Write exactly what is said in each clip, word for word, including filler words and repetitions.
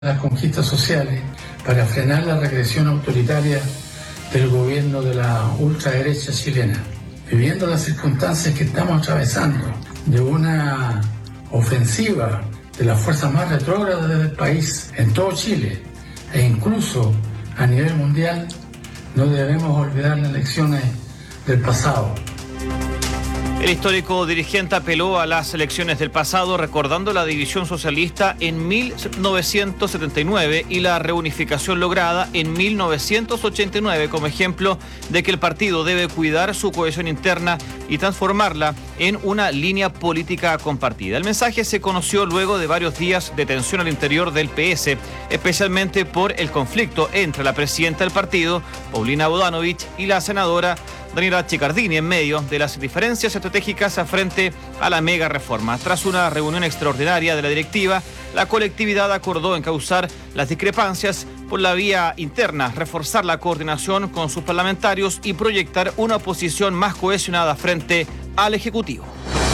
las conquistas sociales para frenar la regresión autoritaria del gobierno de la ultraderecha chilena. Viviendo las circunstancias que estamos atravesando de una ofensiva de las fuerzas más retrógradas del país en todo Chile e incluso a nivel mundial, no debemos olvidar las lecciones del pasado. El histórico dirigente apeló a las elecciones del pasado, recordando la división socialista en mil novecientos setenta y nueve y la reunificación lograda en mil novecientos ochenta y nueve como ejemplo de que el partido debe cuidar su cohesión interna y transformarla en una línea política compartida. El mensaje se conoció luego de varios días de tensión al interior del P S, especialmente por el conflicto entre la presidenta del partido, Paulina Bodanovich, y la senadora Daniela Chiccardini, en medio de las diferencias estratégicas frente a la mega reforma. Tras una reunión extraordinaria de la directiva, la colectividad acordó encauzar las discrepancias por la vía interna, reforzar la coordinación con sus parlamentarios y proyectar una oposición más cohesionada frente al Ejecutivo.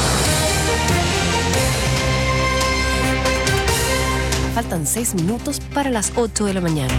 Faltan seis minutos para las ocho de la mañana.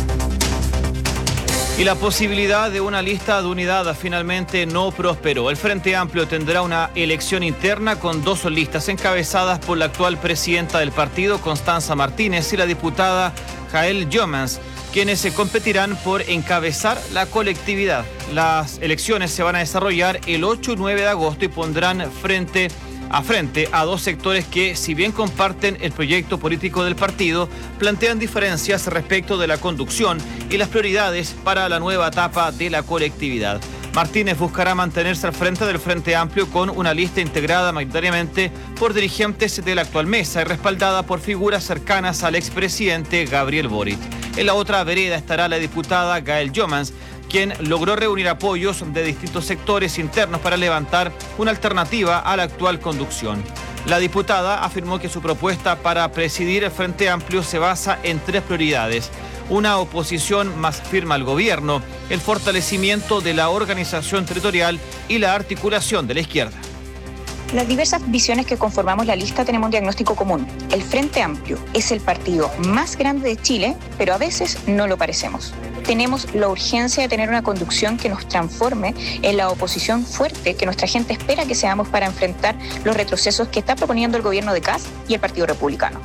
Y la posibilidad de una lista de unidad finalmente no prosperó. El Frente Amplio tendrá una elección interna con dos listas encabezadas por la actual presidenta del partido, Constanza Martínez, y la diputada Jael Jomans, quienes se competirán por encabezar la colectividad. Las elecciones se van a desarrollar el ocho y nueve de agosto y pondrán frente a frente a dos sectores que, si bien comparten el proyecto político del partido, plantean diferencias respecto de la conducción y las prioridades para la nueva etapa de la colectividad. Martínez buscará mantenerse al frente del Frente Amplio con una lista integrada mayoritariamente por dirigentes de la actual mesa y respaldada por figuras cercanas al expresidente Gabriel Boric. En la otra vereda estará la diputada Jael Jomans, quien logró reunir apoyos de distintos sectores internos para levantar una alternativa a la actual conducción. La diputada afirmó que su propuesta para presidir el Frente Amplio se basa en tres prioridades: una oposición más firme al gobierno, el fortalecimiento de la organización territorial y la articulación de la izquierda. Las diversas visiones que conformamos la lista tenemos un diagnóstico común. El Frente Amplio es el partido más grande de Chile, pero a veces no lo parecemos. Tenemos la urgencia de tener una conducción que nos transforme en la oposición fuerte que nuestra gente espera que seamos para enfrentar los retrocesos que está proponiendo el gobierno de Kast y el Partido Republicano.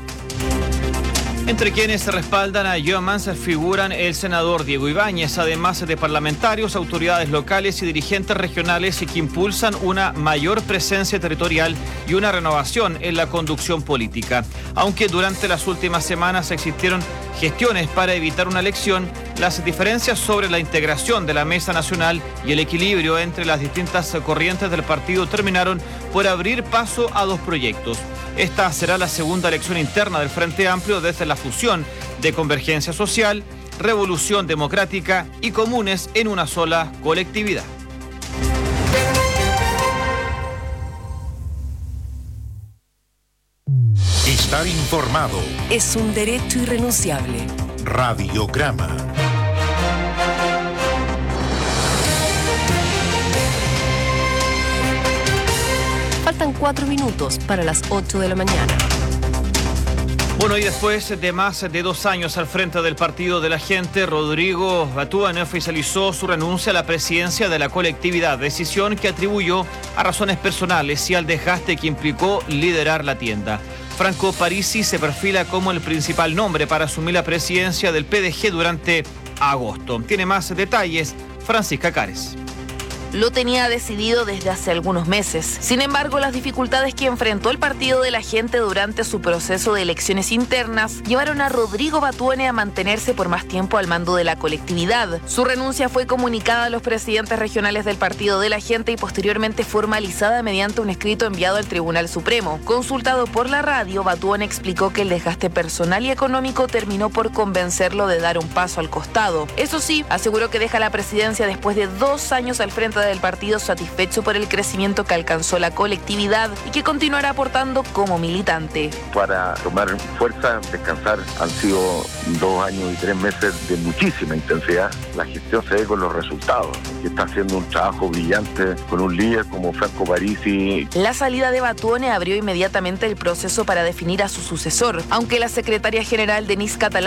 Entre quienes se respaldan a Jomans figuran el senador Diego Ibáñez, además de parlamentarios, autoridades locales y dirigentes regionales que impulsan una mayor presencia territorial y una renovación en la conducción política. Aunque durante las últimas semanas existieron gestiones para evitar una elección, las diferencias sobre la integración de la Mesa Nacional y el equilibrio entre las distintas corrientes del partido terminaron por abrir paso a dos proyectos. Esta será la segunda elección interna del Frente Amplio desde la fusión de Convergencia Social, Revolución Democrática y Comunes en una sola colectividad. Estar informado es un derecho irrenunciable. Radiograma. Faltan cuatro minutos para las ocho de la mañana. Bueno, y después de más de dos años al frente del Partido de la Gente, Rodrigo Batuane oficializó su renuncia a la presidencia de la colectividad, decisión que atribuyó a razones personales y al desgaste que implicó liderar la tienda. Franco Parisi se perfila como el principal nombre para asumir la presidencia del P D G durante agosto. Tiene más detalles Francisca Cares. Lo tenía decidido desde hace algunos meses. Sin embargo, las dificultades que enfrentó el Partido de la Gente durante su proceso de elecciones internas llevaron a Rodrigo Batuane a mantenerse por más tiempo al mando de la colectividad. Su renuncia fue comunicada a los presidentes regionales del Partido de la Gente y posteriormente formalizada mediante un escrito enviado al Tribunal Supremo. Consultado por la radio, Batuane explicó que el desgaste personal y económico terminó por convencerlo de dar un paso al costado. Eso sí, aseguró que deja la presidencia después de dos años al frente presidente del partido, satisfecho por el crecimiento que alcanzó la colectividad y que continuará aportando como militante. Para tomar fuerza, descansar, han sido dos años y tres meses de muchísima intensidad. La gestión se ve con los resultados, que está haciendo un trabajo brillante con un líder como Franco Parisi. La salida de Batuone abrió inmediatamente el proceso para definir a su sucesor, aunque la secretaria general Denise Catalán